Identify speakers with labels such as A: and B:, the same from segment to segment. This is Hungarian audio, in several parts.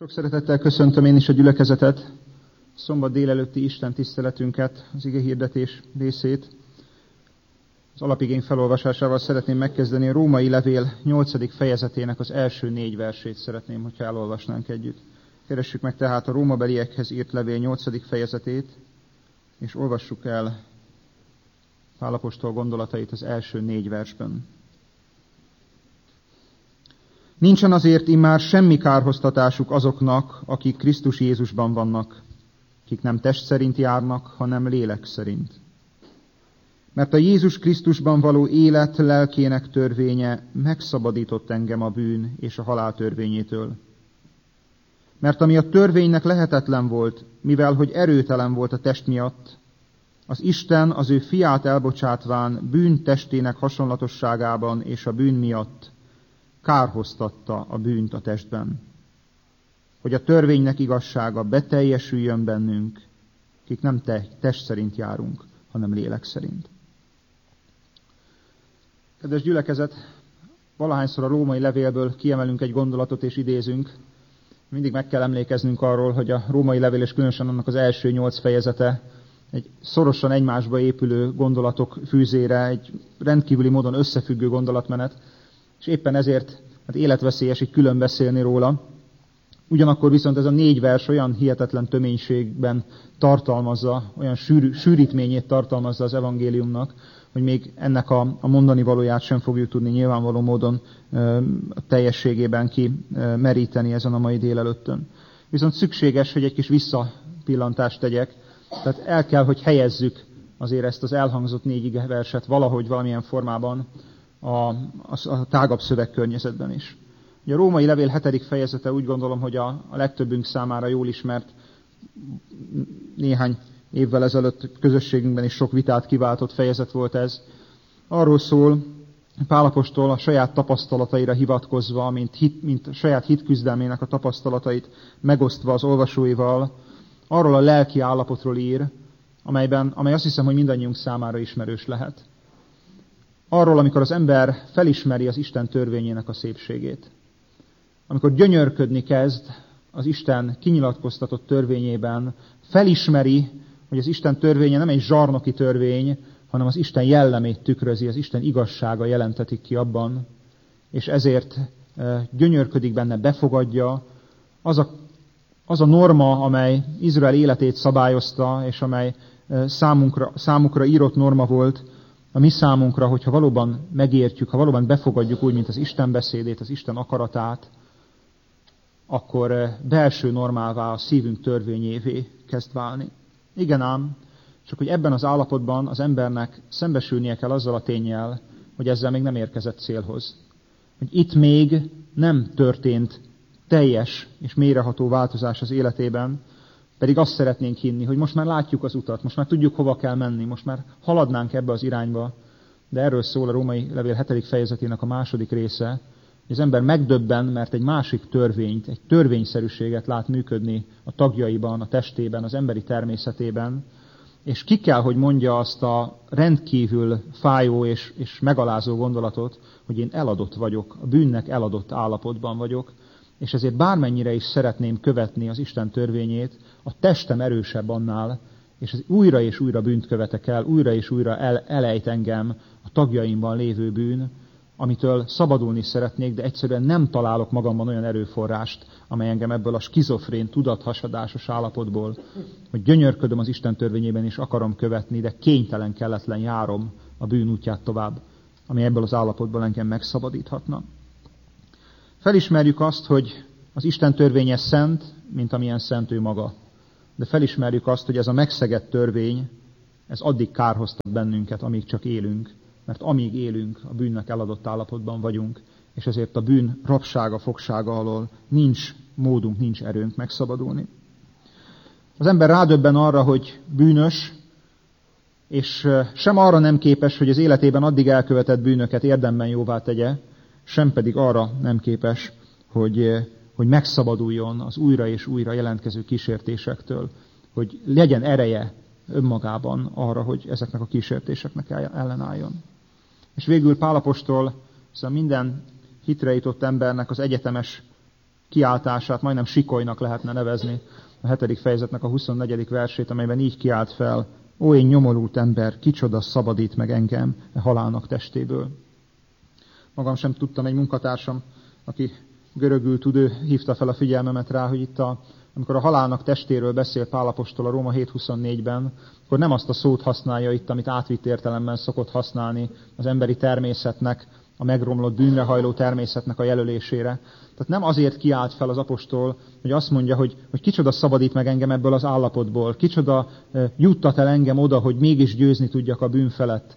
A: Sok szeretettel köszöntöm én is a gyülekezetet, szombat délelőtti Isten tiszteletünket, az ige hirdetés részét. Az alapigény felolvasásával szeretném megkezdeni a Római Levél 8. fejezetének az első 4 versét szeretném, hogyha elolvasnánk együtt. Keressük meg tehát a rómabeliekhez írt levél 8. fejezetét, és olvassuk el Pál apostol gondolatait az első 4 versben. Nincsen azért immár semmi kárhoztatásuk azoknak, akik Krisztus Jézusban vannak, akik nem test szerint járnak, hanem lélek szerint. Mert a Jézus Krisztusban való élet lelkének törvénye megszabadított engem a bűn és a halál törvényétől. Mert ami a törvénynek lehetetlen volt, mivel hogy erőtelen volt a test miatt, az Isten az ő fiát elbocsátván bűn testének hasonlatosságában és a bűn miatt kárhoztatta a bűnt a testben, hogy a törvénynek igazsága beteljesüljön bennünk, akik nem test szerint járunk, hanem lélek szerint. Kedves gyülekezet, valahányszor a római levélből kiemelünk egy gondolatot és idézünk, mindig meg kell emlékeznünk arról, hogy a római levél és különösen annak az első 8 fejezete egy szorosan egymásba épülő gondolatok fűzére, egy rendkívüli módon összefüggő gondolatmenet, és éppen ezért életveszélyes így külön beszélni róla. Ugyanakkor viszont ez a 4 vers olyan hihetetlen töménységben tartalmazza, olyan sűrítményét tartalmazza az evangéliumnak, hogy még ennek a mondani valóját sem fogjuk tudni nyilvánvaló módon a teljességében kimeríteni ezen a mai délelőttön. Viszont szükséges, hogy egy kis visszapillantást tegyek, tehát el kell, hogy helyezzük azért ezt az elhangzott 4 igeverset valahogy, valamilyen formában a tágabb szövegkörnyezetben is. Ugye a római levél 7. fejezete úgy gondolom, hogy a legtöbbünk számára jól ismert, néhány évvel ezelőtt közösségünkben is sok vitát kiváltott fejezet volt ez. Arról szól, Pál apostol a saját tapasztalataira hivatkozva, mint a saját hitküzdelmének a tapasztalatait megosztva az olvasóival, arról a lelki állapotról ír, amely azt hiszem, hogy mindannyiunk számára ismerős lehet. Arról, amikor az ember felismeri az Isten törvényének a szépségét. Amikor gyönyörködni kezd az Isten kinyilatkoztatott törvényében, felismeri, hogy az Isten törvénye nem egy zsarnoki törvény, hanem az Isten jellemét tükrözi, az Isten igazsága jelentetik ki abban, és ezért gyönyörködik benne, befogadja. Az a norma, amely Izrael életét szabályozta, és amely számukra írott norma volt, a mi számunkra, hogyha valóban megértjük, ha valóban befogadjuk úgy, mint az Isten beszédét, az Isten akaratát, akkor belső normává, a szívünk törvényévé kezd válni. Igen ám, csak hogy ebben az állapotban az embernek szembesülnie kell azzal a ténnyel, hogy ezzel még nem érkezett célhoz. Hogy itt még nem történt teljes és mélyreható változás az életében, pedig azt szeretnénk hinni, hogy most már látjuk az utat, most már tudjuk, hova kell menni, most már haladnánk ebbe az irányba, de erről szól a római levél 7. fejezetének a második része, hogy az ember megdöbben, mert egy másik törvényt, egy törvényszerűséget lát működni a tagjaiban, a testében, az emberi természetében, és ki kell, hogy mondja azt a rendkívül fájó és megalázó gondolatot, hogy én eladott vagyok, a bűnnek eladott állapotban vagyok, és ezért bármennyire is szeretném követni az Isten törvényét, a testem erősebb annál, és ez újra és újra bűnt követek el, újra és újra elejt engem a tagjaimban lévő bűn, amitől szabadulni szeretnék, de egyszerűen nem találok magamban olyan erőforrást, amely engem ebből a skizofrén, tudathasadásos állapotból, hogy gyönyörködöm az Isten törvényében és akarom követni, de kénytelen, kelletlen járom a bűn útját tovább, ami ebből az állapotból engem megszabadíthatna. Felismerjük azt, hogy az Isten törvénye szent, mint amilyen szent ő maga. De felismerjük azt, hogy ez a megszegett törvény, ez addig kárhoztat bennünket, amíg csak élünk. Mert amíg élünk, a bűnnek eladott állapotban vagyunk, és ezért a bűn rabsága, fogsága alól nincs módunk, nincs erőnk megszabadulni. Az ember rádöbben arra, hogy bűnös, és sem arra nem képes, hogy az életében addig elkövetett bűnöket érdemben jóvá tegye, sem pedig arra nem képes, hogy megszabaduljon az újra és újra jelentkező kísértésektől, hogy legyen ereje önmagában arra, hogy ezeknek a kísértéseknek ellenálljon. És végül Pál apostol, szóval minden hitre jutott embernek az egyetemes kiáltását majdnem sikolynak lehetne nevezni, a 7. fejezetnek a 24. versét, amelyben így kiált fel: ó, én nyomorult ember, kicsoda szabadít meg engem a halálnak testéből. Magam sem tudtam, egy munkatársam, aki görögül tud, ő hívta fel a figyelmemet rá, hogy itt amikor a halálnak testéről beszél Pál apostol a Róma 7.24-ben, akkor nem azt a szót használja itt, amit átvitt értelemben szokott használni az emberi természetnek, a megromlott bűnre hajló természetnek a jelölésére. Tehát nem azért kiált fel az apostol, hogy azt mondja, hogy kicsoda szabadít meg engem ebből az állapotból, kicsoda juttat el engem oda, hogy mégis győzni tudjak a bűn felett.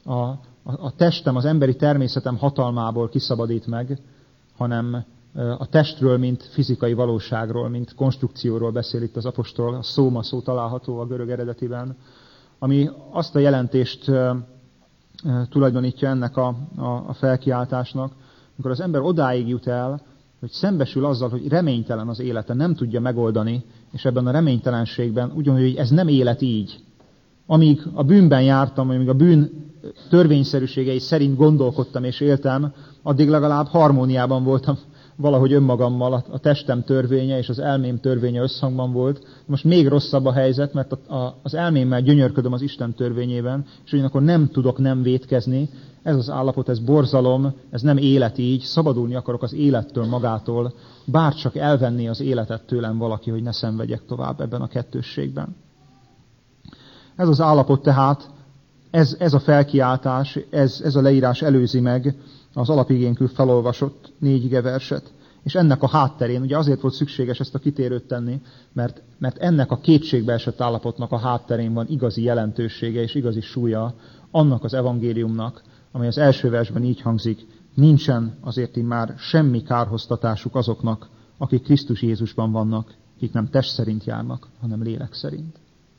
A: A testem, az emberi természetem hatalmából kiszabadít meg, hanem a testről, mint fizikai valóságról, mint konstrukcióról beszél itt az apostol. A szóma szó található a görög eredetiben, ami azt a jelentést tulajdonítja ennek a felkiáltásnak, amikor az ember odáig jut el, hogy szembesül azzal, hogy reménytelen az élete, nem tudja megoldani, és ebben a reménytelenségben ugyanúgy, hogy ez nem élet így. Amíg a bűnben jártam, amíg a bűn törvényszerűségei szerint gondolkodtam és éltem, addig legalább harmóniában voltam valahogy önmagammal, a testem törvénye és az elmém törvénye összhangban volt. Most még rosszabb a helyzet, mert az elmémmel gyönyörködöm az Isten törvényében, és ugyanakkor nem tudok nem vétkezni. Ez az állapot, ez borzalom, ez nem élet így, szabadulni akarok az élettől magától, bárcsak elvenni az életet tőlem valaki, hogy ne szenvedjek tovább ebben a kettősségben. Ez az állapot tehát, ez a felkiáltás, ez a leírás előzi meg az alapigénkül felolvasott 4 igeverset. És ennek a hátterén, ugye azért volt szükséges ezt a kitérőt tenni, mert ennek a kétségbe esett állapotnak a hátterén van igazi jelentősége és igazi súlya annak az evangéliumnak, amely az első versben így hangzik: nincsen azért már semmi kárhoztatásuk azoknak, akik Krisztus Jézusban vannak, akik nem test szerint járnak, hanem lélek szerint.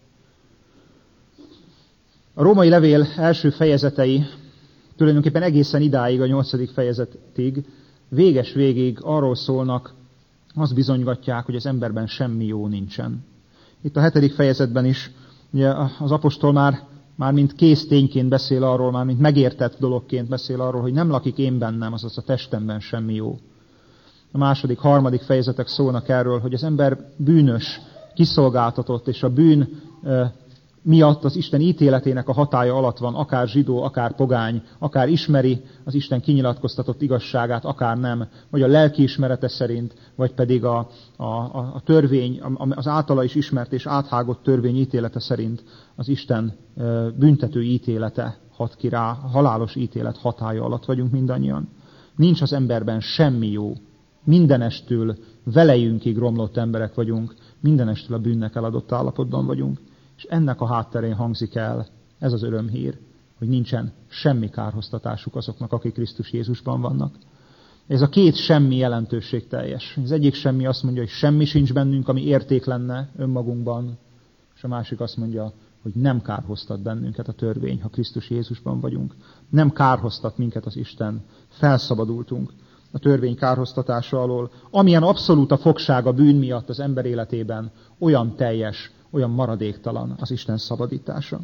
A: A római levél első fejezetei tulajdonképpen egészen idáig, a 8. fejezetig, véges végig arról szólnak, azt bizonygatják, hogy az emberben semmi jó nincsen. Itt a 7. fejezetben is ugye az apostol már mint kész tényként beszél arról, már mint megértett dologként beszél arról, hogy nem lakik én bennem, azaz a testemben semmi jó. A 2., 3. fejezetek szólnak erről, hogy az ember bűnös, kiszolgáltatott, és a bűn miatt az Isten ítéletének a hatálya alatt van, akár zsidó, akár pogány, akár ismeri az Isten kinyilatkoztatott igazságát, akár nem, vagy a lelkiismerete szerint, vagy pedig a törvény, az általa is ismert és áthágott törvény ítélete szerint az Isten büntető ítélete hat ki rá, halálos ítélet hatálya alatt vagyunk mindannyian. Nincs az emberben semmi jó. Mindenestől velejünkig romlott emberek vagyunk, mindenestől a bűnnek eladott állapotban vagyunk. És ennek a hátterén hangzik el ez az örömhír, hogy nincsen semmi kárhoztatásuk azoknak, akik Krisztus Jézusban vannak. Ez a két semmi jelentőség teljes. Az egyik semmi azt mondja, hogy semmi sincs bennünk, ami érték lenne önmagunkban, és a másik azt mondja, hogy nem kárhoztat bennünket a törvény, ha Krisztus Jézusban vagyunk. Nem kárhoztat minket az Isten. Felszabadultunk a törvény kárhoztatása alól. Amilyen abszolút a fogság a bűn miatt az ember életében, olyan teljes, olyan maradéktalan az Isten szabadítása.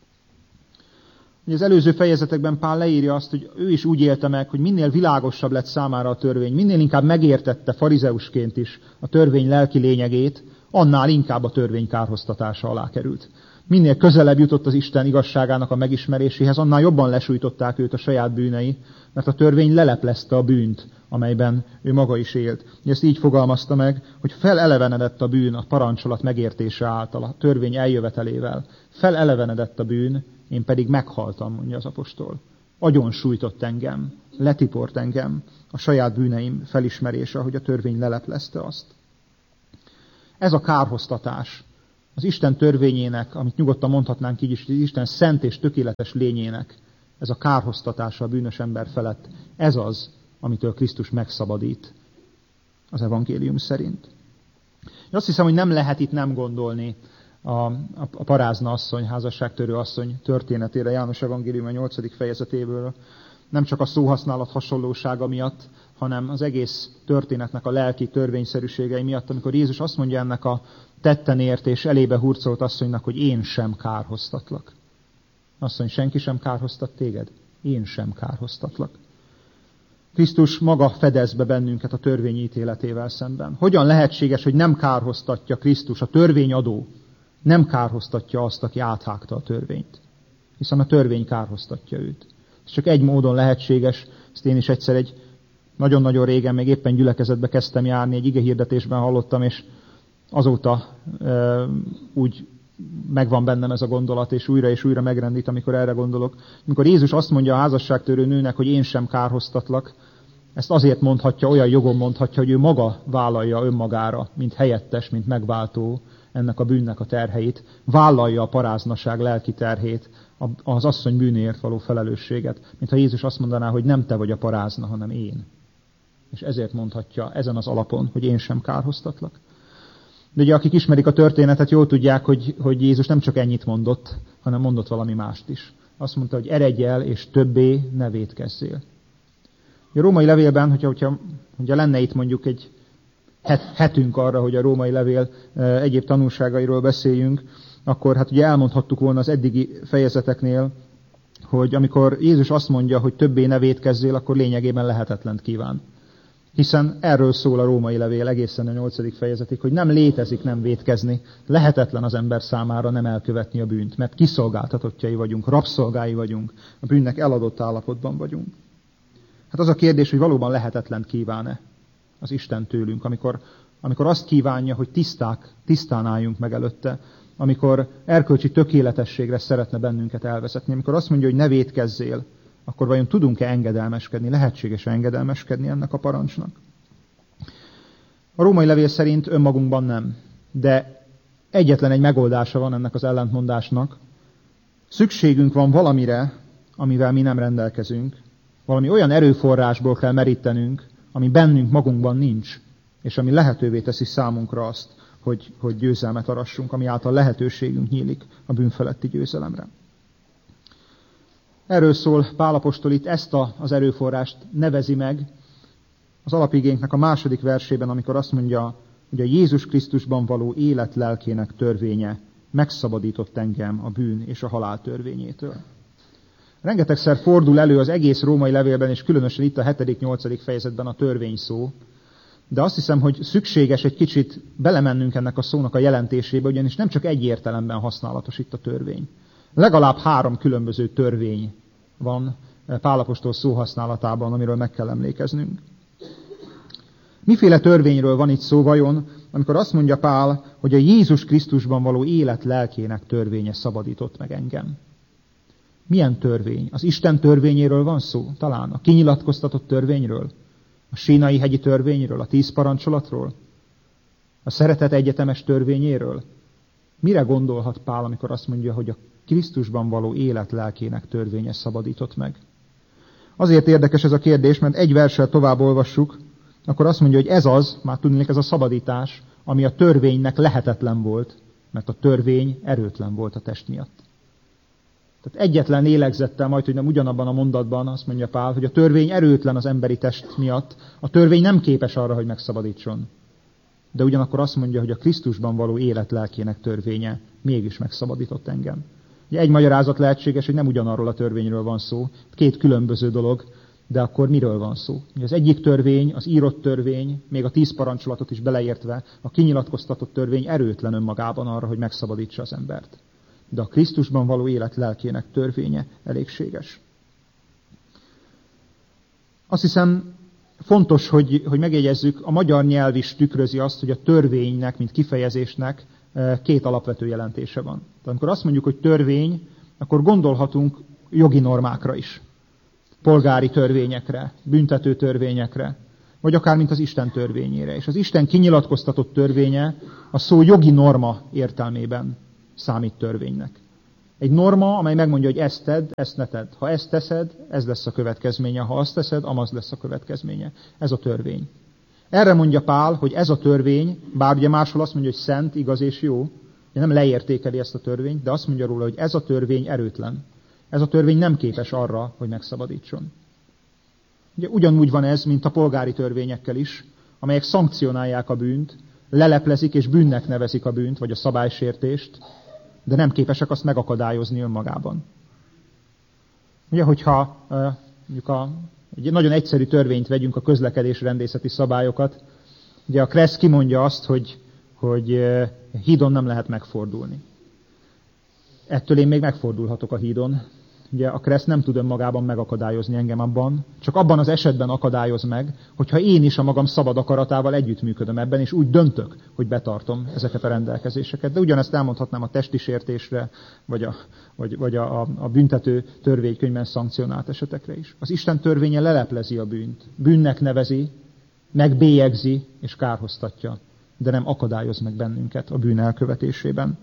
A: Ugye az előző fejezetekben Pál leírja azt, hogy ő is úgy élte meg, hogy minél világosabb lett számára a törvény, minél inkább megértette farizeusként is a törvény lelki lényegét, annál inkább a törvény kárhoztatása alá került. Minél közelebb jutott az Isten igazságának a megismeréséhez, annál jobban lesújtották őt a saját bűnei, mert a törvény leleplezte a bűnt, amelyben ő maga is élt. Ezt így fogalmazta meg, hogy felelevenedett a bűn a parancsolat megértése által, a törvény eljövetelével. Felelevenedett a bűn, én pedig meghaltam, mondja az apostol. Agyon sújtott engem, letiport engem a saját bűneim felismerése, hogy a törvény leleplezte azt. Ez a kárhoztatás az Isten törvényének, amit nyugodtan mondhatnánk így is, az Isten szent és tökéletes lényének, ez a kárhoztatása a bűnös ember felett, ez az, amitől Krisztus megszabadít az evangélium szerint. Én azt hiszem, hogy nem lehet itt nem gondolni a parázna asszony, házasságtörő asszony történetére János evangélium 8. fejezetéből. Nem csak a szóhasználat hasonlósága miatt, hanem az egész történetnek a lelki törvényszerűségei miatt, amikor Jézus azt mondja ennek a tetten ért és elébe hurcolt asszonynak, hogy én sem kárhoztatlak. Azt mondja, senki sem kárhoztat téged? Én sem kárhoztatlak. Krisztus maga fedez be bennünket a törvény ítéletével szemben. Hogyan lehetséges, hogy nem kárhoztatja Krisztus, a törvényadó, nem kárhoztatja azt, aki áthágta a törvényt? Hiszen a törvény kárhoztatja őt. Ez csak egy módon lehetséges, ezt én is egyszer egy nagyon-nagyon régen, még éppen gyülekezetbe kezdtem járni, egy igehirdetésben hallottam, és azóta úgy megvan bennem ez a gondolat, és újra megrendít, amikor erre gondolok. Amikor Jézus azt mondja a házasságtörő nőnek, hogy én sem kárhoztatlak, ezt azért mondhatja, olyan jogon mondhatja, hogy ő maga vállalja önmagára, mint helyettes, mint megváltó ennek a bűnnek a terheit, vállalja a paráznaság lelki terhét, az asszony bűnéért való felelősséget, mintha Jézus azt mondaná, hogy nem te vagy a parázna, hanem én. És ezért mondhatja ezen az alapon, hogy én sem kárhoztatlak. De ugye akik ismerik a történetet, jól tudják, hogy Jézus nem csak ennyit mondott, hanem mondott valami mást is. Azt mondta, hogy eredj el, és többé ne vétkezzél. A római levélben, hogyha lenne itt mondjuk egy hetünk arra, hogy a római levél egyéb tanulságairól beszéljünk, akkor hát ugye elmondhattuk volna az eddigi fejezeteknél, hogy amikor Jézus azt mondja, hogy többé ne vétkezzél, akkor lényegében lehetetlent kíván. Hiszen erről szól a római levél egészen a 8. fejezetig, hogy nem létezik nem vétkezni, lehetetlen az ember számára nem elkövetni a bűnt, mert kiszolgáltatottjai vagyunk, rabszolgái vagyunk, a bűnnek eladott állapotban vagyunk. Hát az a kérdés, hogy valóban lehetetlen kíván-e az Isten tőlünk, amikor azt kívánja, hogy tisztán álljunk meg előtte, amikor erkölcsi tökéletességre szeretne bennünket elvezetni, amikor azt mondja, hogy ne vétkezzél, akkor vajon tudunk-e engedelmeskedni, lehetséges engedelmeskedni ennek a parancsnak? A római levél szerint önmagunkban nem, de egyetlen egy megoldása van ennek az ellentmondásnak. Szükségünk van valamire, amivel mi nem rendelkezünk, valami olyan erőforrásból kell merítenünk, ami bennünk magunkban nincs, és ami lehetővé teszi számunkra azt, hogy győzelmet arassunk, ami által lehetőségünk nyílik a bűnfeletti győzelemre. Erről szól Pál apostol itt, ezt az erőforrást nevezi meg az alapigénknek a 2. versében, amikor azt mondja, hogy a Jézus Krisztusban való élet lelkének törvénye megszabadított engem a bűn és a halál törvényétől. Rengetegszer fordul elő az egész római levélben, és különösen itt a 7.-8. fejezetben a törvény szó, de azt hiszem, hogy szükséges egy kicsit belemennünk ennek a szónak a jelentésébe, ugyanis nem csak egy értelemben használatos itt a törvény. Legalább 3 különböző törvény van Pál apostol szóhasználatában, amiről meg kell emlékeznünk. Miféle törvényről van itt szó vajon, amikor azt mondja Pál, hogy a Jézus Krisztusban való élet lelkének törvénye szabadított meg engem? Milyen törvény? Az Isten törvényéről van szó? Talán a kinyilatkoztatott törvényről? A Sínai hegyi törvényről? A 10 parancsolatról? A szeretet egyetemes törvényéről? Mire gondolhat Pál, amikor azt mondja, hogy a Krisztusban való élet lelkének törvénye szabadított meg? Azért érdekes ez a kérdés, mert egy verssel tovább olvassuk, akkor azt mondja, hogy ez az, már tudnék, ez a szabadítás, ami a törvénynek lehetetlen volt, mert a törvény erőtlen volt a test miatt. Tehát egyetlen lélegzettel, majd, hogy nem ugyanabban a mondatban azt mondja Pál, hogy a törvény erőtlen az emberi test miatt, a törvény nem képes arra, hogy megszabadítson. De ugyanakkor azt mondja, hogy a Krisztusban való élet lelkének törvénye mégis megszabadított engem. Ugye egy magyarázat lehetséges, hogy nem ugyanarról a törvényről van szó, 2 különböző dolog, de akkor miről van szó? Ugye az egyik törvény, az írott törvény, még a 10 parancsolatot is beleértve, a kinyilatkoztatott törvény erőtlen önmagában arra, hogy megszabadítsa az embert. De a Krisztusban való élet lelkének törvénye elégséges. Azt hiszem, fontos, hogy megjegyezzük, a magyar nyelv is tükrözi azt, hogy a törvénynek, mint kifejezésnek 2 alapvető jelentése van. Tehát amikor azt mondjuk, hogy törvény, akkor gondolhatunk jogi normákra is. Polgári törvényekre, büntető törvényekre, vagy akár mint az Isten törvényére. És az Isten kinyilatkoztatott törvénye a szó jogi norma értelmében számít törvénynek. Egy norma, amely megmondja, hogy ezt tedd, ezt ne tedd. Ha ezt teszed, ez lesz a következménye. Ha azt teszed, amaz lesz a következménye. Ez a törvény. Erre mondja Pál, hogy ez a törvény, bár ugye máshol azt mondja, hogy szent, igaz és jó, nem leértékeli ezt a törvényt, de azt mondja róla, hogy ez a törvény erőtlen. Ez a törvény nem képes arra, hogy megszabadítson. Ugye ugyanúgy van ez, mint a polgári törvényekkel is, amelyek szankcionálják a bűnt, leleplezik és bűnnek nevezik a bűnt, vagy a szabálysértést, de nem képesek azt megakadályozni önmagában. Ugye, hogyha mondjuk Egy nagyon egyszerű törvényt vegyünk, a közlekedés rendészeti szabályokat. Ugye a Kressz kimondja azt, hogy hídon nem lehet megfordulni. Ettől én még megfordulhatok a hídon. Ugye a Kressz nem tud önmagában megakadályozni engem abban, csak abban az esetben akadályoz meg, hogyha én is a magam szabad akaratával együttműködöm ebben, és úgy döntök, hogy betartom ezeket a rendelkezéseket. De ugyanezt elmondhatnám a testi sértésre, vagy a büntető törvénykönyvben szankcionált esetekre is. Az Isten törvénye leleplezi a bűnt, bűnnek nevezi, megbélyegzi és kárhoztatja, de nem akadályoz meg bennünket a bűn elkövetésében.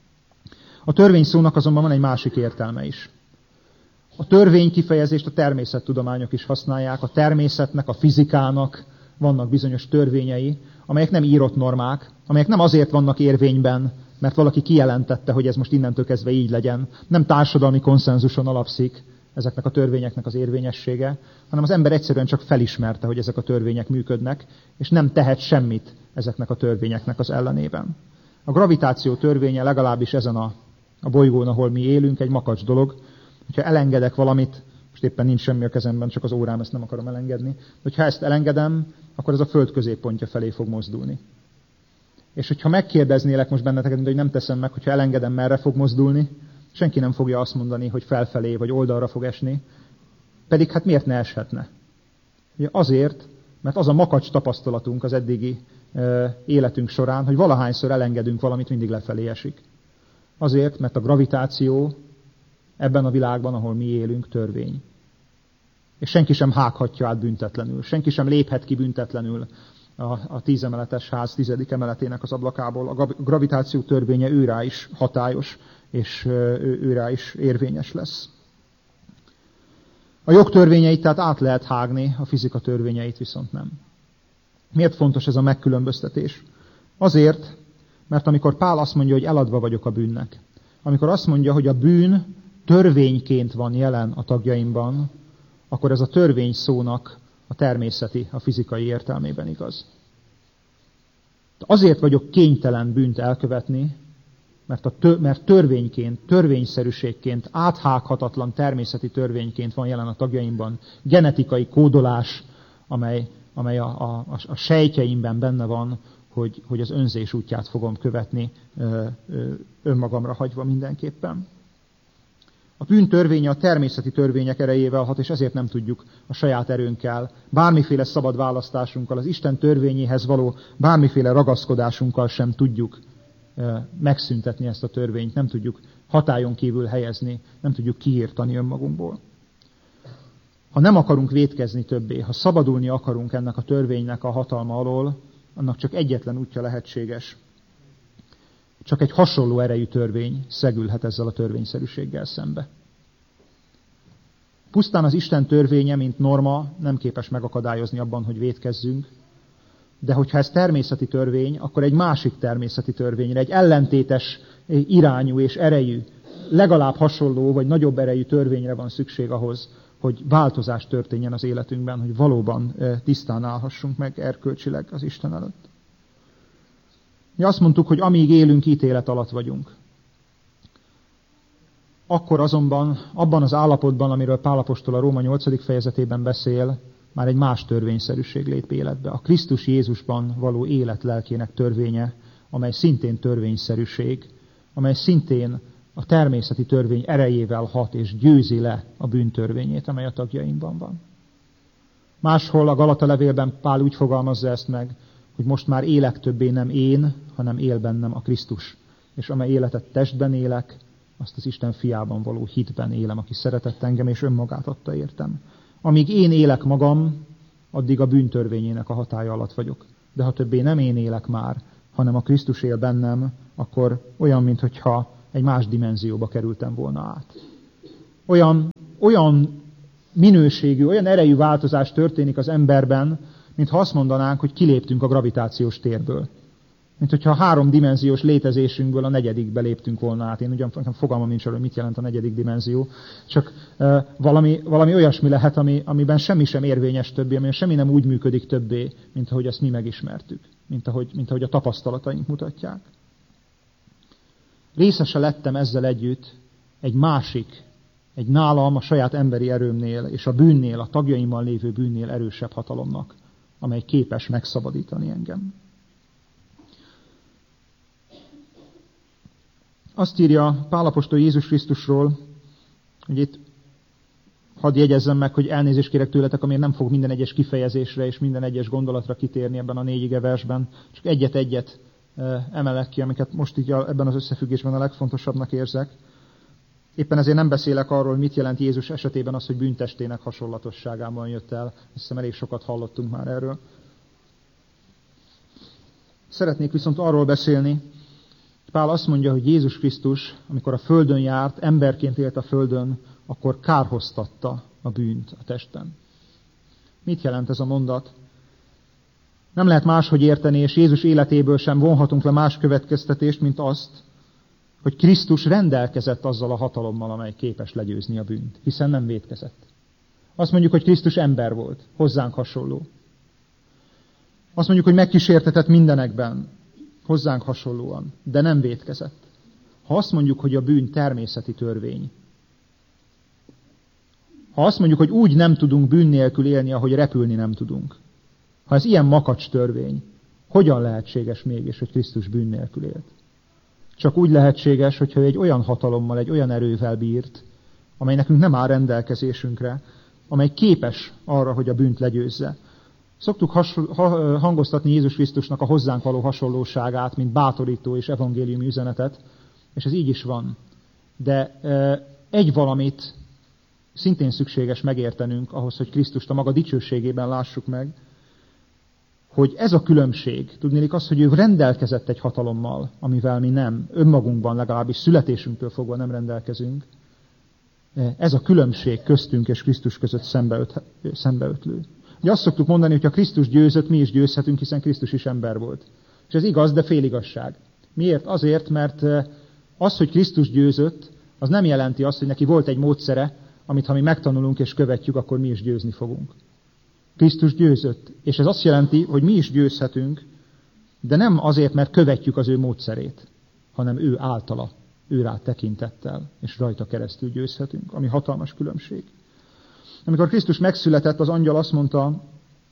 A: A törvény szónak azonban van egy másik értelme is. A törvény kifejezést a természettudományok is használják, a természetnek, a fizikának vannak bizonyos törvényei, amelyek nem írott normák, amelyek nem azért vannak érvényben, mert valaki kijelentette, hogy ez most innentől kezdve így legyen. Nem társadalmi konszenzuson alapszik ezeknek a törvényeknek az érvényessége, hanem az ember egyszerűen csak felismerte, hogy ezek a törvények működnek, és nem tehet semmit ezeknek a törvényeknek az ellenében. A gravitáció törvénye legalábbis ezen a bolygón, ahol mi élünk, egy makacs dolog. Hogyha elengedek valamit, most éppen nincs semmi a kezemben, csak az órám, ezt nem akarom elengedni, hogyha ezt elengedem, akkor ez a föld középpontja felé fog mozdulni. És hogyha megkérdeznélek most benneteket, hogy nem teszem meg, hogyha elengedem, merre fog mozdulni, senki nem fogja azt mondani, hogy felfelé vagy oldalra fog esni, pedig hát miért ne eshetne? Ugye azért, mert az a makacs tapasztalatunk az eddigi életünk során, hogy valahányszor elengedünk valamit, mindig lefelé esik. Azért, mert a gravitáció ebben a világban, ahol mi élünk, törvény. És senki sem hághatja át büntetlenül. Senki sem léphet ki büntetlenül a 10 emeletes ház 10. emeletének az ablakából. A gravitáció törvénye őrá is hatályos, és őrá is érvényes lesz. A jog törvényeit tehát át lehet hágni, a fizika törvényeit viszont nem. Miért fontos ez a megkülönböztetés? Azért, mert amikor Pál azt mondja, hogy eladva vagyok a bűnnek, amikor azt mondja, hogy a bűn törvényként van jelen a tagjaimban, akkor ez a törvény szónak a természeti, a fizikai értelmében igaz. Azért vagyok kénytelen bűnt elkövetni, mert törvényként, törvényszerűségként, áthághatatlan természeti törvényként van jelen a tagjaimban, genetikai kódolás, amely a sejtjeimben benne van, hogy az önzés útját fogom követni, önmagamra hagyva mindenképpen. A bűn törvénye a természeti törvények erejével hat, és ezért nem tudjuk a saját erőnkkel, bármiféle szabad választásunkkal, az Isten törvényéhez való bármiféle ragaszkodásunkkal sem tudjuk megszüntetni ezt a törvényt, nem tudjuk hatályon kívül helyezni, nem tudjuk kiírtani önmagunkból. Ha nem akarunk vétkezni többé, ha szabadulni akarunk ennek a törvénynek a hatalma alól, annak csak egyetlen útja lehetséges. Csak egy hasonló erejű törvény szegülhet ezzel a törvényszerűséggel szembe. Pusztán az Isten törvénye, mint norma nem képes megakadályozni abban, hogy vétkezzünk, de hogyha ez természeti törvény, akkor egy másik természeti törvényre, egy ellentétes irányú és erejű, legalább hasonló vagy nagyobb erejű törvényre van szükség ahhoz, hogy változás történjen az életünkben, hogy valóban tisztán állhassunk meg erkölcsileg az Isten előtt. Mi azt mondtuk, hogy amíg élünk, ítélet alatt vagyunk. Akkor azonban, abban az állapotban, amiről Pál apostol a Róma 8. fejezetében beszél, már egy más törvényszerűség lép életbe. A Krisztus Jézusban való élet lelkének törvénye, amely szintén törvényszerűség, amely szintén a természeti törvény erejével hat és győzi le a bűntörvényét, amely a tagjainkban van. Máshol a Galata levélben Pál úgy fogalmazza ezt meg, hogy most már élek többé nem én, hanem él bennem a Krisztus. És amely életet testben élek, azt az Isten fiában való hitben élem, aki szeretett engem és önmagát adta értem. Amíg én élek magam, addig a bűntörvényének a hatálya alatt vagyok. De ha többé nem én élek már, hanem a Krisztus él bennem, akkor olyan, mintha egy más dimenzióba kerültem volna át. Olyan minőségű, olyan erejű változás történik az emberben, mintha azt mondanánk, hogy kiléptünk a gravitációs térből. Mint hogyha a 3-dimenziós létezésünkből a 4. léptünk volna át. Én ugyan fogalmam nincs arról, hogy mit jelent a 4. dimenzió, csak valami olyasmi lehet, amiben semmi sem érvényes többé, amiben semmi nem úgy működik többé, mint ahogy azt mi megismertük, mint ahogy a tapasztalataink mutatják. Részese lettem ezzel együtt egy másik egy nálam a saját emberi erőmnél és a bűnnél, a tagjaimmal lévő bűnnél erősebb hatalomnak, amely képes megszabadítani engem. Azt írja Pál apostol Jézus Krisztusról, hogy itt hadd jegyezzem meg, hogy elnézést kérek tőletek, amiért nem fog minden egyes kifejezésre és minden egyes gondolatra kitérni ebben a 4 versben, csak egyet-egyet emelek ki, amiket most így ebben az összefüggésben a legfontosabbnak érzek. Éppen ezért nem beszélek arról, mit jelent Jézus esetében az, hogy bűntestének hasonlatosságában jött el. Azt hiszem, elég sokat hallottunk már erről. Szeretnék viszont arról beszélni, Pál azt mondja, hogy Jézus Krisztus, amikor a földön járt, emberként élt a földön, akkor kárhoztatta a bűnt a testben. Mit jelent ez a mondat? Nem lehet máshogy érteni, és Jézus életéből sem vonhatunk le más következtetést, mint azt, hogy Krisztus rendelkezett azzal a hatalommal, amely képes legyőzni a bűnt, hiszen nem vétkezett. Azt mondjuk, hogy Krisztus ember volt, hozzánk hasonló. Azt mondjuk, hogy megkísértetett mindenekben, hozzánk hasonlóan, de nem vétkezett. Ha azt mondjuk, hogy a bűn természeti törvény, ha azt mondjuk, hogy úgy nem tudunk bűn nélkül élni, ahogy repülni nem tudunk, ha ez ilyen makacs törvény, hogyan lehetséges mégis, hogy Krisztus bűn nélkül élt? Csak úgy lehetséges, hogyha egy olyan hatalommal, egy olyan erővel bírt, amely nekünk nem áll rendelkezésünkre, amely képes arra, hogy a bűnt legyőzze. Szoktuk hangoztatni Jézus Krisztusnak a hozzánk való hasonlóságát, mint bátorító és evangéliumi üzenetet, és ez így is van. De egy valamit szintén szükséges megértenünk ahhoz, hogy Krisztust a maga dicsőségében lássuk meg, hogy ez a különbség, tudnélik az, hogy ő rendelkezett egy hatalommal, amivel mi nem, önmagunkban legalábbis születésünktől fogva nem rendelkezünk, ez a különbség köztünk és Krisztus között szembeötlő. Ugye azt szoktuk mondani, hogy ha Krisztus győzött, mi is győzhetünk, hiszen Krisztus is ember volt. És ez igaz, de féligazság. Miért? Azért, mert az, hogy Krisztus győzött, az nem jelenti azt, hogy neki volt egy módszere, amit ha mi megtanulunk és követjük, akkor mi is győzni fogunk. Krisztus győzött, és ez azt jelenti, hogy mi is győzhetünk, de nem azért, mert követjük az ő módszerét, hanem ő általa, ő rá tekintettel, és rajta keresztül győzhetünk, ami hatalmas különbség. Amikor Krisztus megszületett, az angyal azt mondta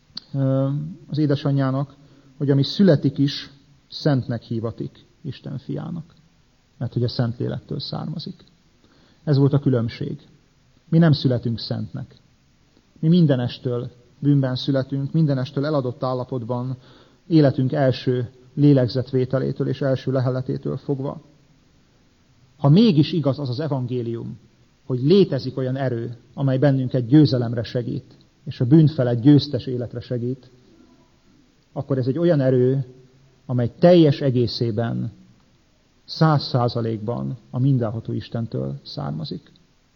A: az édesanyjának, hogy ami születik is, szentnek hívatik Isten fiának, mert hogy a Szentlélektől származik. Ez volt a különbség. Mi nem születünk szentnek. Mi mindenestől bűnben születünk, mindenestől eladott állapotban, életünk első lélegzetvételétől és első leheletétől fogva. Ha mégis igaz az az evangélium, hogy létezik olyan erő, amely bennünket győzelemre segít, és a bűn felett győztes életre segít, akkor ez egy olyan erő, amely teljes egészében, 100%-ban a mindenható Istentől származik.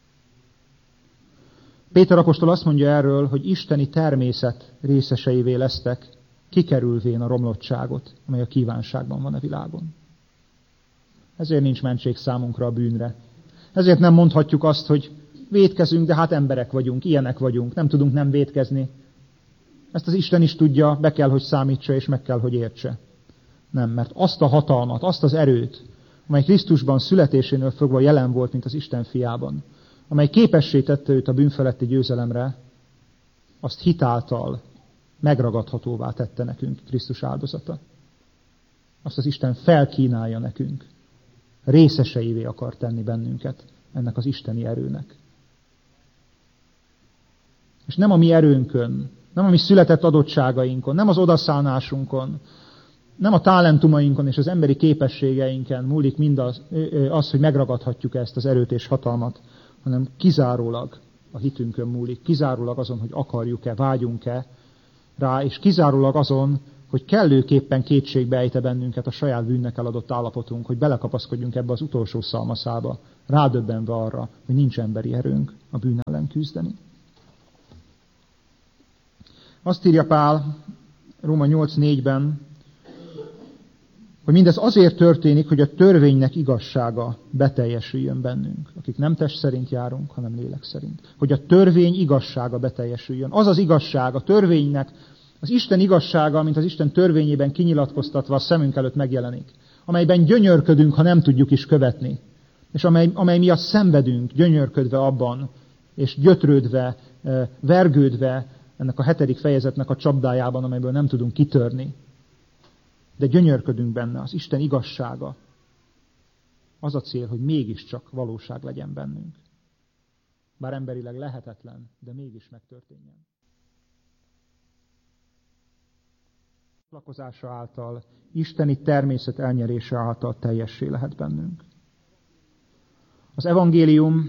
A: Péter apostol azt mondja erről, hogy isteni természet részeseivé lesztek, kikerülvén a romlottságot, amely a kívánságban van a világon. Ezért nincs mentség számunkra a bűnre. Ezért nem mondhatjuk azt, hogy vétkezünk, de hát emberek vagyunk, ilyenek vagyunk, nem tudunk nem vétkezni. Ezt az Isten is tudja, be kell, hogy számítsa, és meg kell, hogy értse. Nem, mert azt a hatalmat, azt az erőt, amely Krisztusban születésénél fogva jelen volt, mint az Isten fiában, amely képessé tette őt a bűnfeletti győzelemre, azt hitáltal megragadhatóvá tette nekünk Krisztus áldozata. Azt az Isten felkínálja nekünk. Részeseivé akar tenni bennünket ennek az isteni erőnek. És nem a mi erőnkön, nem a mi született adottságainkon, nem az odaszánásunkon, nem a talentumainkon és az emberi képességeinken múlik mindaz, hogy megragadhatjuk ezt az erőt és hatalmat, hanem kizárólag a hitünkön múlik, kizárólag azon, hogy akarjuk-e, vágyunk-e rá, és kizárólag azon, hogy kellőképpen kétségbe ejte bennünket a saját bűnnek eladott állapotunk, hogy belekapaszkodjunk ebbe az utolsó szalmaszába, rádöbbenve arra, hogy nincs emberi erőnk a bűn ellen küzdeni. Azt írja Pál Róma 8:4-ben, hogy mindez azért történik, hogy a törvénynek igazsága beteljesüljön bennünk, akik nem test szerint járunk, hanem lélek szerint. Hogy a törvény igazsága beteljesüljön. Az az igazság, a törvénynek, az Isten igazsága, mint az Isten törvényében kinyilatkoztatva a szemünk előtt megjelenik, amelyben gyönyörködünk, ha nem tudjuk is követni. és amely miatt szenvedünk, gyönyörködve abban, és gyötrődve, vergődve ennek a 7. fejezetnek a csapdájában, amelyből nem tudunk kitörni. De gyönyörködünk benne, az Isten igazsága. Az a cél, hogy mégiscsak valóság legyen bennünk. Bár emberileg lehetetlen, de mégis megtörténjen. Lakozása által, isteni természet elnyerése által teljessé lehet bennünk. Az evangélium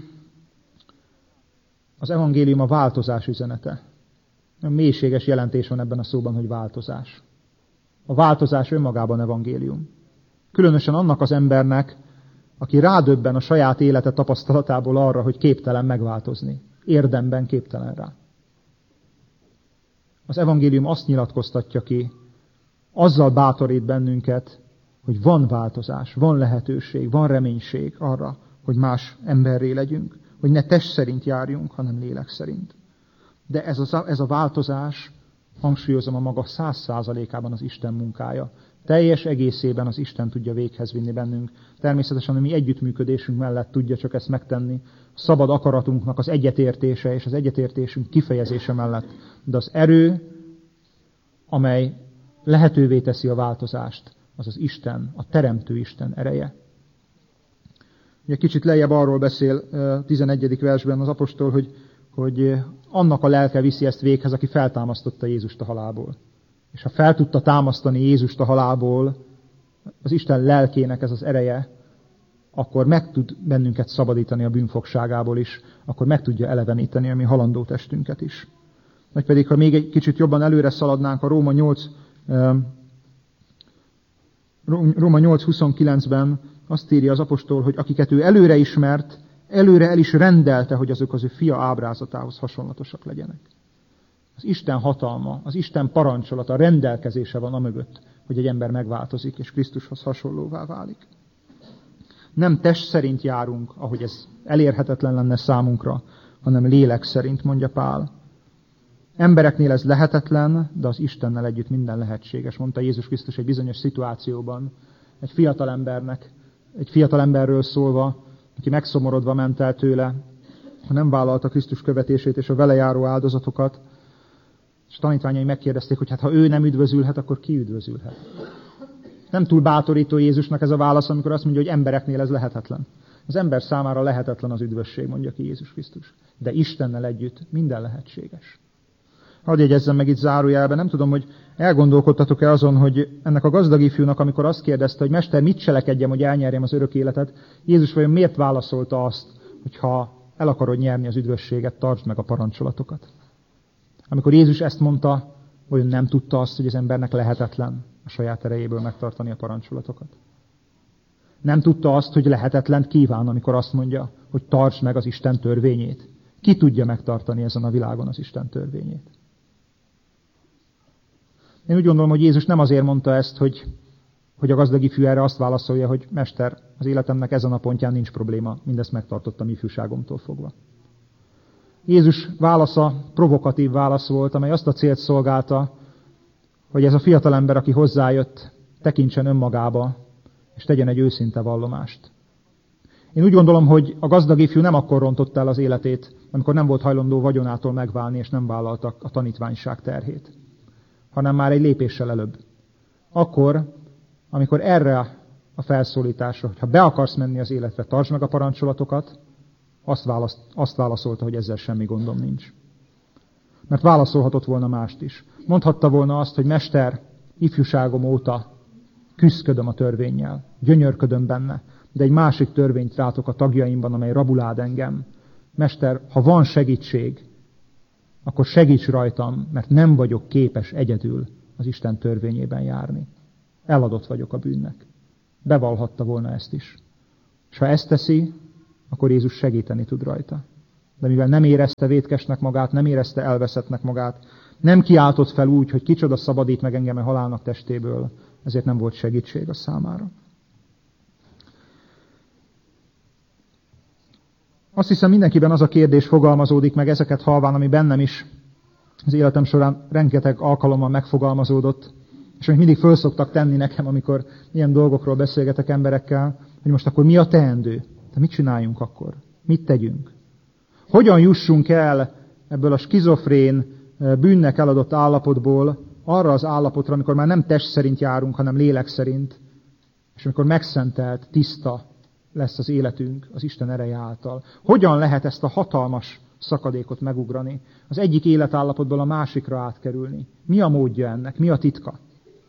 A: a változás üzenete. Mélységes jelentés van ebben a szóban, hogy változás. A változás önmagában evangélium. Különösen annak az embernek, aki rádöbben a saját élete tapasztalatából arra, hogy képtelen megváltozni. Érdemben képtelen rá. Az evangélium azt nyilatkoztatja ki, azzal bátorít bennünket, hogy van változás, van lehetőség, van reménység arra, hogy más emberré legyünk, hogy ne test szerint járjunk, hanem lélek szerint. De ez a változás, hangsúlyozom, a maga 100%-ában az Isten munkája. Teljes egészében az Isten tudja véghez vinni bennünk. Természetesen a mi együttműködésünk mellett tudja csak ezt megtenni. A szabad akaratunknak az egyetértése és az egyetértésünk kifejezése mellett. De az erő, amely lehetővé teszi a változást, az az Isten, a teremtő Isten ereje. Ugye kicsit lejjebb arról beszél 11. versben az apostol, hogy annak a lelke viszi ezt véghez, aki feltámasztotta Jézust a halálból. És ha fel tudta támasztani Jézust a halálból, az Isten lelkének ez az ereje, akkor meg tud bennünket szabadítani a bűnfogságából is, akkor meg tudja eleveníteni a mi halandó testünket is. Vagy pedig, ha még egy kicsit jobban előre szaladnánk, a Róma 8:29-ben azt írja az apostol, hogy akiket ő előre ismert, előre el is rendelte, hogy azok az ő fia ábrázatához hasonlatosak legyenek. Az Isten hatalma, az Isten parancsolata, rendelkezése van amögött, hogy egy ember megváltozik, és Krisztushoz hasonlóvá válik. Nem test szerint járunk, ahogy ez elérhetetlen lenne számunkra, hanem lélek szerint, mondja Pál. Embereknél ez lehetetlen, de az Istennel együtt minden lehetséges, mondta Jézus Krisztus egy bizonyos szituációban, egy fiatalemberről szólva, aki megszomorodva ment el tőle, ha nem vállalta Krisztus követését és a vele járó áldozatokat, és tanítványai megkérdezték, hogy hát ha ő nem üdvözülhet, akkor ki üdvözülhet? Nem túl bátorító Jézusnak ez a válasz, amikor azt mondja, hogy embereknél ez lehetetlen. Az ember számára lehetetlen az üdvösség, mondja ki Jézus Krisztus. De Istennel együtt minden lehetséges. Hadd jegyezzem meg itt zárójelben, nem tudom, hogy elgondolkodtatok-e azon, hogy ennek a gazdag ifjúnak, amikor azt kérdezte, hogy Mester, mit cselekedjem, hogy elnyerjem az örök életet, Jézus vajon miért válaszolta azt, hogy ha el akarod nyerni az üdvösséget, tartsd meg a parancsolatokat. Amikor Jézus ezt mondta, vajon nem tudta azt, hogy az embernek lehetetlen a saját erejéből megtartani a parancsolatokat. Nem tudta azt, hogy lehetetlent kíván, amikor azt mondja, hogy tartsd meg az Isten törvényét. Ki tudja megtartani ezen a világon az Isten törvényét? Én úgy gondolom, hogy Jézus nem azért mondta ezt, hogy a gazdag ifjú erre azt válaszolja, hogy Mester, az életemnek ezen a pontján nincs probléma, mindezt megtartottam ifjúságomtól fogva. Jézus válasza provokatív válasz volt, amely azt a célt szolgálta, hogy ez a fiatalember, aki hozzájött, tekintsen önmagába, és tegyen egy őszinte vallomást. Én úgy gondolom, hogy a gazdag ifjú nem akkor rontott el az életét, amikor nem volt hajlandó vagyonától megválni, és nem vállalta a tanítványság terhét, hanem már egy lépéssel előbb. Akkor, amikor erre a felszólításra, hogy ha be akarsz menni az életre, tartsd meg a parancsolatokat, azt válaszolta, hogy ezzel semmi gondom nincs. Mert válaszolhatott volna mást is. Mondhatta volna azt, hogy Mester, ifjúságom óta küszködöm a törvénnyel, gyönyörködöm benne, de egy másik törvényt rátok a tagjaimban, amely rabulád engem. Mester, ha van segítség, akkor segíts rajtam, mert nem vagyok képes egyedül az Isten törvényében járni. Eladott vagyok a bűnnek. Bevallhatta volna ezt is. És ha ezt teszi, akkor Jézus segíteni tud rajta. De mivel nem érezte vétkesnek magát, nem érezte elveszettnek magát, nem kiáltott fel úgy, hogy kicsoda szabadít meg engem a halálnak testéből, ezért nem volt segítség a számára. Azt hiszem, mindenkiben az a kérdés fogalmazódik meg ezeket halván, ami bennem is az életem során rengeteg alkalommal megfogalmazódott, és amit mindig föl szoktak tenni nekem, amikor ilyen dolgokról beszélgetek emberekkel, hogy most akkor mi a teendő? De mit csináljunk akkor? Mit tegyünk? Hogyan jussunk el ebből a skizofrén, bűnnek eladott állapotból arra az állapotra, amikor már nem test szerint járunk, hanem lélek szerint, és amikor megszentelt, tiszta lesz az életünk az Isten ereje által. Hogyan lehet ezt a hatalmas szakadékot megugrani? Az egyik életállapotból a másikra átkerülni. Mi a módja ennek? Mi a titka?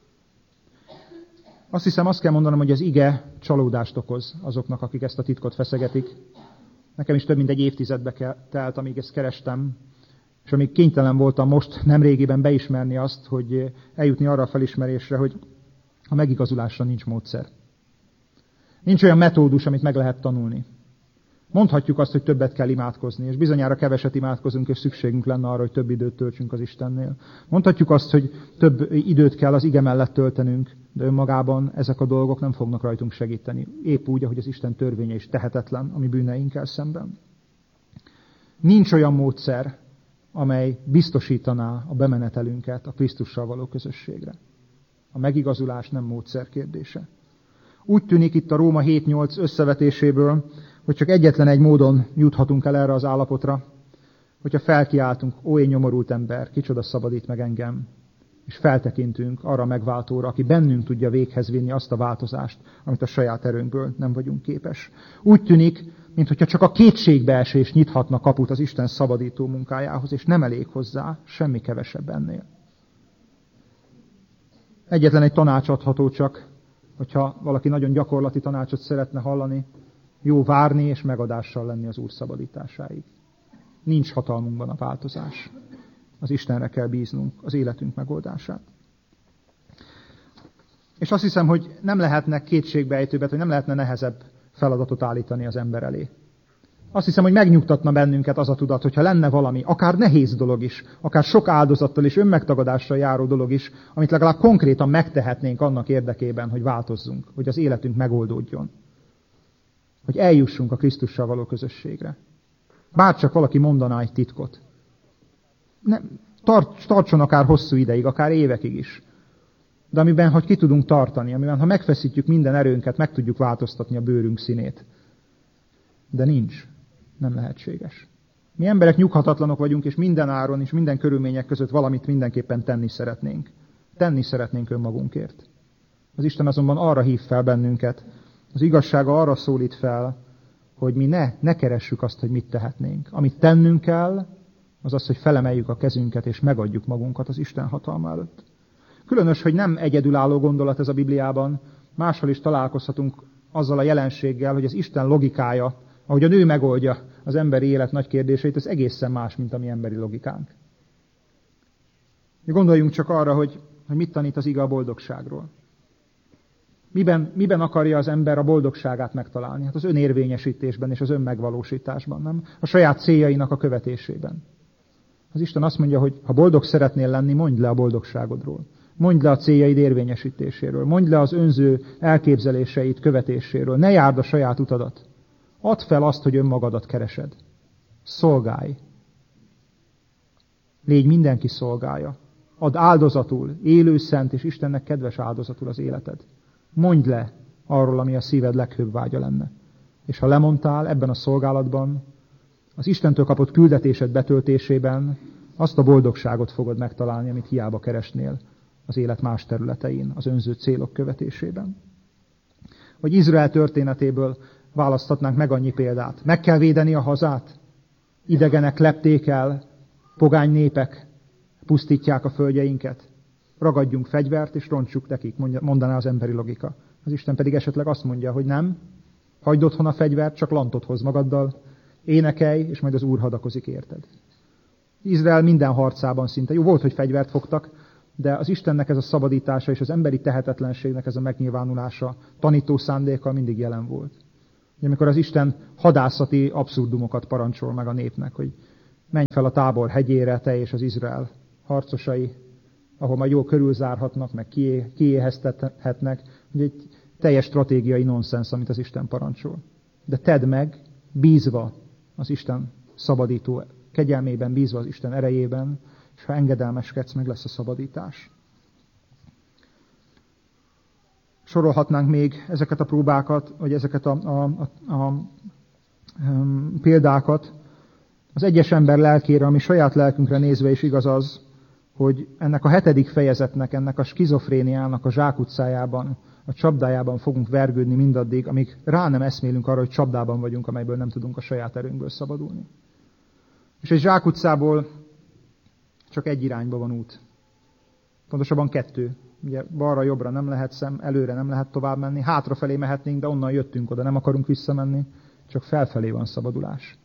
A: Azt hiszem, azt kell mondanom, hogy az ige csalódást okoz azoknak, akik ezt a titkot feszegetik. Nekem is több mint egy évtizedbe telt, amíg ezt kerestem, és amíg kénytelen voltam most nemrégiben beismerni azt, hogy eljutni arra a felismerésre, hogy a megigazulásra nincs módszer. Nincs olyan metódus, amit meg lehet tanulni. Mondhatjuk azt, hogy többet kell imádkozni, és bizonyára keveset imádkozunk, és szükségünk lenne arra, hogy több időt töltsünk az Istennél. Mondhatjuk azt, hogy több időt kell az ige mellett töltenünk, de önmagában ezek a dolgok nem fognak rajtunk segíteni. Épp úgy, ahogy az Isten törvénye is tehetetlen a mi bűneinkkel szemben. Nincs olyan módszer, amely biztosítaná a bemenetelünket a Krisztussal való közösségre. A megigazulás nem módszer kérdése. Úgy tűnik itt a Róma 7-8 összevetéséből, hogy csak egyetlen egy módon juthatunk el erre az állapotra, hogyha felkiáltunk, ó én nyomorult ember, kicsoda szabadít meg engem, és feltekintünk arra a megváltóra, aki bennünk tudja véghez vinni azt a változást, amit a saját erőnkből nem vagyunk képes. Úgy tűnik, mintha csak a kétségbeesés nyithatna kaput az Isten szabadító munkájához, és nem elég hozzá, semmi kevesebb ennél. Egyetlen egy tanács adható csak, hogyha valaki nagyon gyakorlati tanácsot szeretne hallani, jó várni és megadással lenni az Úr szabadításáig. Nincs hatalmunkban a változás. Az Istenre kell bíznunk az életünk megoldását. És azt hiszem, hogy nem lehetne kétségbeejtőbbet, vagy nem lehetne nehezebb feladatot állítani az ember elé. Azt hiszem, hogy megnyugtatna bennünket az a tudat, hogyha lenne valami, akár nehéz dolog is, akár sok áldozattal és önmegtagadással járó dolog is, amit legalább konkrétan megtehetnénk annak érdekében, hogy változzunk, hogy az életünk megoldódjon. Hogy eljussunk a Krisztussal való közösségre. Bárcsak valaki mondaná egy titkot. Tartson akár hosszú ideig, akár évekig is. De amiben, hogy ki tudunk tartani, amiben, ha megfeszítjük minden erőnket, meg tudjuk változtatni a bőrünk színét. De nincs. Nem lehetséges. Mi emberek nyughatatlanok vagyunk, és minden áron és minden körülmények között valamit mindenképpen tenni szeretnénk. Tenni szeretnénk önmagunkért. Az Isten azonban arra hív fel bennünket, az igazsága arra szólít fel, hogy mi ne keressük azt, hogy mit tehetnénk. Amit tennünk kell, az az, hogy felemeljük a kezünket, és megadjuk magunkat az Isten hatalma előtt. Különös, hogy nem egyedülálló gondolat ez a Bibliában, máshol is találkozhatunk azzal a jelenséggel, hogy az Isten logikája, ahogy a nő megoldja az emberi élet nagy kérdéseit, ez egészen más, mint a mi emberi logikánk. Gondoljunk csak arra, hogy mit tanít az ige a boldogságról. Miben akarja az ember a boldogságát megtalálni? Hát az önérvényesítésben és az önmegvalósításban, nem? A saját céljainak a követésében. Az Isten azt mondja, hogy ha boldog szeretnél lenni, mondd le a boldogságodról. Mondd le a céljaid érvényesítéséről. Mondd le az önző elképzeléseid követéséről. Ne járd a saját utadat. Add fel azt, hogy önmagadat keresed. Szolgálj. Légy mindenki szolgája. Add áldozatul, élő, szent és Istennek kedves áldozatul az életed. Mondj le arról, ami a szíved leghőbb vágya lenne. És ha lemondtál ebben a szolgálatban, az Istentől kapott küldetésed betöltésében azt a boldogságot fogod megtalálni, amit hiába keresnél az élet más területein, az önző célok követésében. Vagy Izrael történetéből választhatnánk meg annyi példát. Meg kell védeni a hazát, idegenek lepték el, pogány népek pusztítják a földjeinket. Ragadjunk fegyvert, és rontsuk nekik, mondaná az emberi logika. Az Isten pedig esetleg azt mondja, hogy nem, hagyd otthon a fegyvert, csak lantot hoz magaddal, énekelj, és majd az Úr hadakozik érted. Izrael minden harcában szinte, jó volt, hogy fegyvert fogtak, de az Istennek ez a szabadítása és az emberi tehetetlenségnek ez a megnyilvánulása tanító szándékkal mindig jelen volt. Amikor az Isten hadászati abszurdumokat parancsol meg a népnek, hogy menj fel a Tábor hegyére, te és az Izrael harcosai, ahol majd jól körülzárhatnak, meg kiéheztethetnek, hogy egy teljes stratégiai nonsens, amit az Isten parancsol. De tedd meg, bízva az Isten szabadító kegyelmében, bízva az Isten erejében, és ha engedelmeskedsz, meg lesz a szabadítás. Sorolhatnánk még ezeket a próbákat, vagy ezeket a példákat. Az egyes ember lelkére, ami saját lelkünkre nézve is igaz az, hogy ennek a 7. fejezetnek, ennek a skizofréniának a zsákutcájában, a csapdájában fogunk vergődni mindaddig, amíg rá nem eszmélünk arra, hogy csapdában vagyunk, amelyből nem tudunk a saját erőnkből szabadulni. És egy zsákutcából csak egy irányba van út. Pontosabban 2. Ugye balra-jobbra nem lehet előre nem lehet tovább menni, hátrafelé mehetnénk, de onnan jöttünk oda, nem akarunk visszamenni, csak felfelé van szabadulás.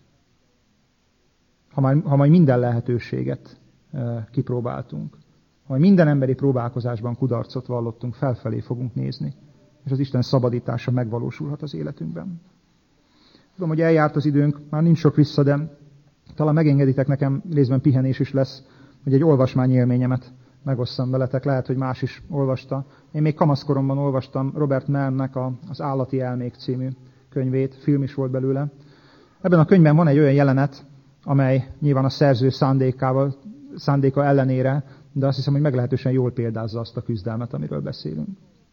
A: Ha majd minden lehetőséget kipróbáltunk, ha majd minden emberi próbálkozásban kudarcot vallottunk, felfelé fogunk nézni, és az Isten szabadítása megvalósulhat az életünkben. Tudom, hogy eljárt az időnk, már nincs sok vissza, de talán megengeditek nekem, részben pihenés is lesz, hogy egy olvasmány élményemet megosszam veletek. Lehet, hogy más is olvasta. Én még kamaszkoromban olvastam Robert Mannnek az Állati elmék című könyvét, film is volt belőle. Ebben a könyvben van egy olyan jelenet, amely nyilván a szerző szándéka ellenére, de azt hiszem, hogy meglehetősen jól példázza azt a küzdelmet, amiről beszélünk.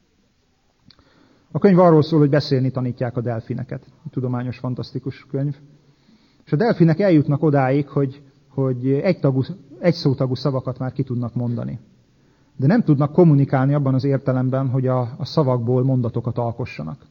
A: A könyv arról szól, hogy beszélni tanítják a delfineket. Tudományos, fantasztikus könyv. És a delfinek eljutnak odáig, hogy egyszótagú szavakat már ki tudnak mondani. De nem tudnak kommunikálni abban az értelemben, hogy a szavakból mondatokat alkossanak.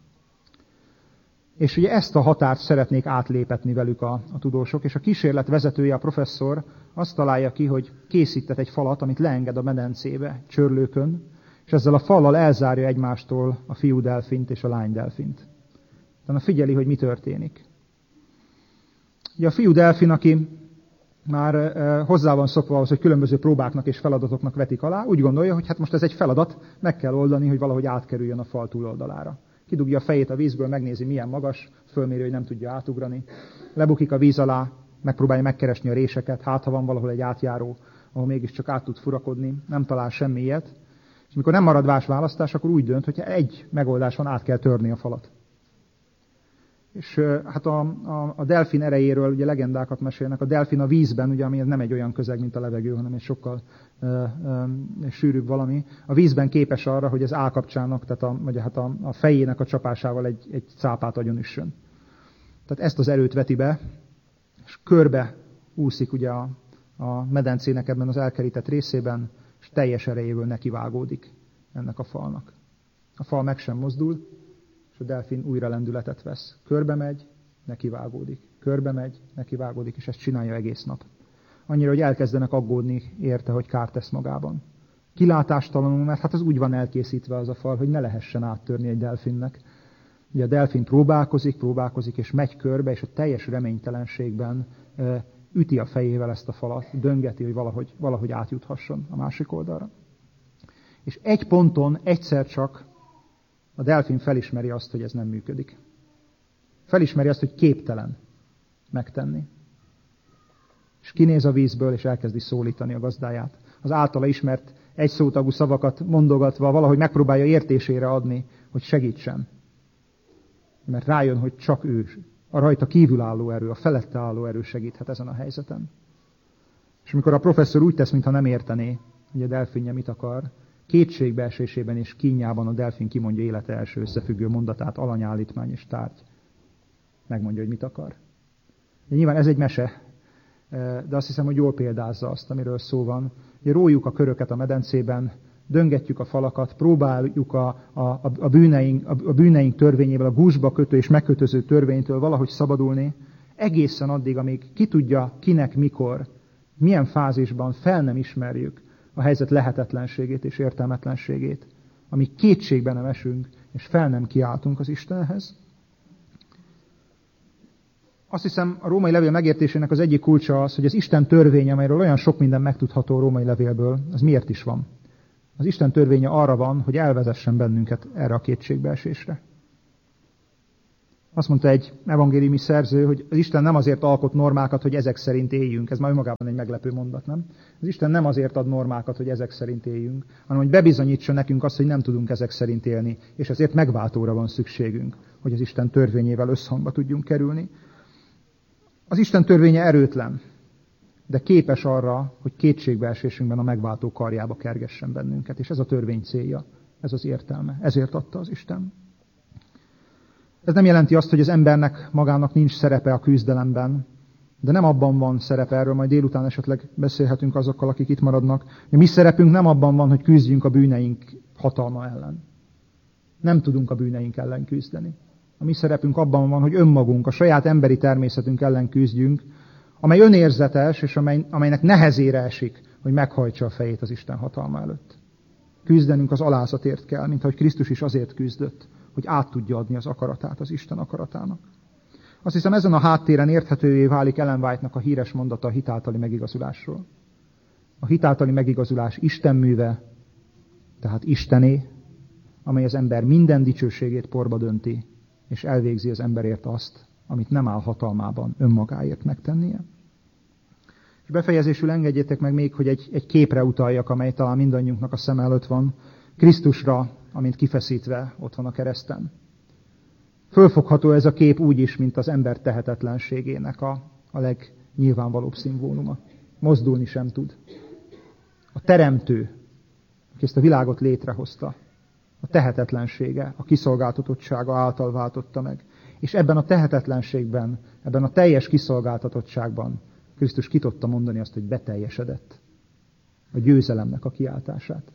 A: És ugye ezt a határt szeretnék átlépetni velük a tudósok, és a kísérlet vezetője, a professzor azt találja ki, hogy készítet egy falat, amit leenged a medencébe, csörlőkön, és ezzel a fallal elzárja egymástól a fiú delfint és a lány delfint. Utána figyeli, hogy mi történik. Ugye a fiú delfin, aki már hozzá van szokva ahhoz, hogy különböző próbáknak és feladatoknak vetik alá, úgy gondolja, hogy hát most ez egy feladat, meg kell oldani, hogy valahogy átkerüljön a fal túloldalára. Kidugja a fejét a vízből, megnézi, milyen magas, fölméri, hogy nem tudja átugrani. Lebukik a víz alá, megpróbálja megkeresni a réseket, hát ha van valahol egy átjáró, ahol mégiscsak át tud furakodni, nem talál semmi ilyet. És amikor nem marad más választás, akkor úgy dönt, hogy egy megoldás van, át kell törni a falat. És hát a delfin erejéről ugye legendákat mesélnek. A delfin a vízben, ugye, ami nem egy olyan közeg, mint a levegő, hanem egy sokkal sűrűbb valami. A vízben képes arra, hogy az állkapcsának, tehát a fejének a csapásával egy cápát agyonüssön. Tehát ezt az erőt veti be, és körbe úszik ugye a medencének ebben az elkerített részében, és teljes erejéből nekivágódik ennek a falnak. A fal meg sem mozdul, és a delfin újra lendületet vesz. Körbe megy, nekivágódik. Körbe megy, nekivágódik, és ezt csinálja egész nap. Annyira, hogy elkezdenek aggódni érte, hogy kárt tesz magában. Kilátástalanul, mert hát az úgy van elkészítve az a fal, hogy ne lehessen áttörni egy delfinnek. Ugye a delfin próbálkozik, és megy körbe, és a teljes reménytelenségben üti a fejével ezt a falat, döngeti, hogy valahogy átjuthasson a másik oldalra. És egy ponton egyszer csak a delfin felismeri azt, hogy ez nem működik. Felismeri azt, hogy képtelen megtenni. És kinéz a vízből, és elkezdi szólítani a gazdáját. Az általa ismert egyszótagú szavakat mondogatva valahogy megpróbálja értésére adni, hogy segítsen. Mert rájön, hogy csak ő, a rajta kívülálló erő, a felette álló erő segíthet ezen a helyzeten. És amikor a professzor úgy tesz, mintha nem értené, hogy a delfinje mit akar, kétségbeesésében és kínjában a delfin kimondja élete első összefüggő mondatát, alany, állítmány és tárgy. Megmondja, hogy mit akar. De nyilván ez egy mese, de azt hiszem, hogy jól példázza azt, amiről szó van. Hogy rójuk a köröket a medencében, döngetjük a falakat, próbáljuk a bűneink törvényével, a gúzsba kötő és megkötöző törvénytől valahogy szabadulni, egészen addig, amíg ki tudja, kinek, mikor, milyen fázisban fel nem ismerjük a helyzet lehetetlenségét és értelmetlenségét, amíg kétségbe nem esünk, és fel nem kiáltunk az Istenhez. Azt hiszem, a római levél megértésének az egyik kulcsa az, hogy az Isten törvénye, amelyről olyan sok minden megtudható a római levélből, az miért is van. Az Isten törvénye arra van, hogy elvezessen bennünket erre a kétségbeesésre. Azt mondta egy evangéliumi szerző, hogy az Isten nem azért alkot normákat, hogy ezek szerint éljünk. Ez már önmagában egy meglepő mondat, nem? Az Isten nem azért ad normákat, hogy ezek szerint éljünk, hanem hogy bebizonyítsa nekünk azt, hogy nem tudunk ezek szerint élni, és ezért megváltóra van szükségünk, hogy az Isten törvényével összhangba tudjunk kerülni. Az Isten törvénye erőtlen, de képes arra, hogy kétségbeesésünkben a megváltó karjába kergessen bennünket. És ez a törvény célja, ez az értelme. Ezért adta az Isten. Ez nem jelenti azt, hogy az embernek magának nincs szerepe a küzdelemben, de nem abban van szerepe, erről majd délután esetleg beszélhetünk azokkal, akik itt maradnak. A mi szerepünk nem abban van, hogy küzdjünk a bűneink hatalma ellen. Nem tudunk a bűneink ellen küzdeni. A mi szerepünk abban van, hogy önmagunk, a saját emberi természetünk ellen küzdjünk, amely önérzetes, és amelynek nehezére esik, hogy meghajtsa a fejét az Isten hatalma előtt. Küzdenünk az alázatért kell, mint ahogy Krisztus is azért küzdött, hogy át tudja adni az akaratát az Isten akaratának. Azt hiszem, ezen a háttéren érthetővé válik Ellen White-nak a híres mondata a hitáltali megigazulásról. A hitáltali megigazulás Isten műve, tehát Istené, amely az ember minden dicsőségét porba dönti, és elvégzi az emberért azt, amit nem áll hatalmában önmagáért megtennie. És befejezésül engedjétek meg még, hogy egy képre utaljak, amely talán mindannyiunknak a szem előtt van, Krisztusra, amint kifeszítve ott van a kereszten. Fölfogható ez a kép úgy is, mint az ember tehetetlenségének a legnyilvánvalóbb szimbóluma. Mozdulni sem tud. A teremtő, aki ezt a világot létrehozta, a tehetetlensége, a kiszolgáltatottsága által váltotta meg. És ebben a tehetetlenségben, ebben a teljes kiszolgáltatottságban Krisztus ki tudta mondani azt, hogy beteljesedett. A győzelemnek a kiáltását.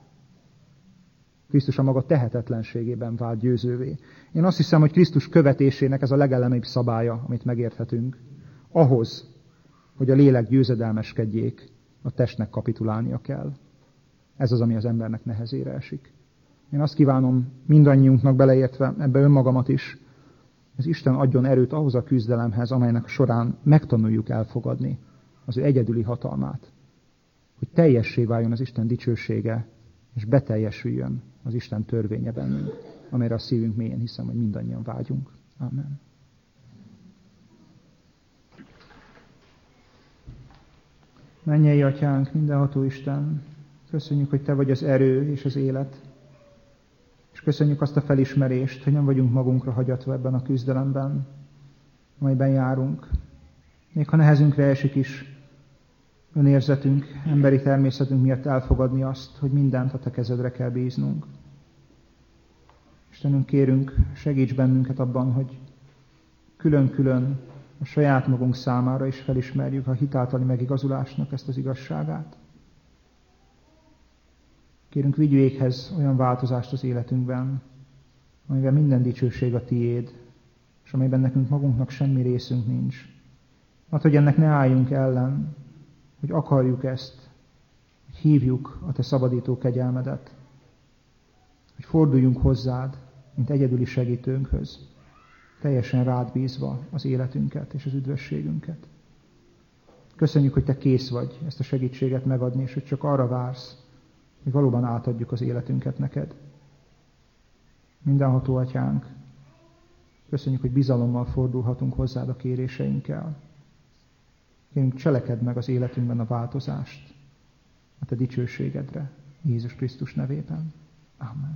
A: Krisztus a maga tehetetlenségében vált győzővé. Én azt hiszem, hogy Krisztus követésének ez a legelemibb szabálya, amit megérthetünk. Ahhoz, hogy a lélek győzedelmeskedjék, a testnek kapitulálnia kell. Ez az, ami az embernek nehezére esik. Én azt kívánom mindannyiunknak beleértve, ebbe önmagamat is, hogy Isten adjon erőt ahhoz a küzdelemhez, amelynek során megtanuljuk elfogadni az ő egyedüli hatalmát. Hogy teljessé váljon az Isten dicsősége, és beteljesüljön az Isten törvénye bennünk, amelyre a szívünk mélyen hiszem, hogy mindannyian vágyunk. Amen. Mennyei Atyánk, mindenható Isten, köszönjük, hogy Te vagy az erő és az élet, és köszönjük azt a felismerést, hogy nem vagyunk magunkra hagyatva ebben a küzdelemben, amelyben járunk. Még ha nehezünkre esik is önérzetünk, emberi természetünk miatt elfogadni azt, hogy mindent a Te kezedre kell bíznunk. Istenünk, kérünk, segíts bennünket abban, hogy külön-külön a saját magunk számára is felismerjük a hitáltali megigazulásnak ezt az igazságát. Kérünk, vigy véghez olyan változást az életünkben, amiben minden dicsőség a Tiéd, és amelyben nekünk magunknak semmi részünk nincs. Hát, hogy ennek ne álljunk ellen, hogy akarjuk ezt, hogy hívjuk a Te szabadító kegyelmedet, hogy forduljunk hozzád, mint egyedüli segítőnkhöz, teljesen rád bízva az életünket és az üdvösségünket. Köszönjük, hogy Te kész vagy ezt a segítséget megadni, és hogy csak arra vársz, hogy valóban átadjuk az életünket neked. Mindenható Atyánk, köszönjük, hogy bizalommal fordulhatunk hozzád a kéréseinkkel. Kérünk, cselekedd meg az életünkben a változást a Te dicsőségedre, Jézus Krisztus nevében. Amen.